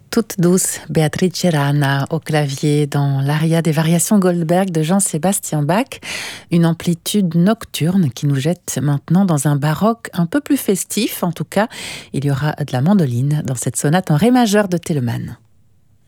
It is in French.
Toute douce, Beatrice Rana au clavier dans l'aria des variations Goldberg de Jean-Sébastien Bach, une amplitude nocturne qui nous jette maintenant dans un baroque un peu plus festif. En tout cas, il y aura de la mandoline dans cette sonate en ré majeur de Telemann.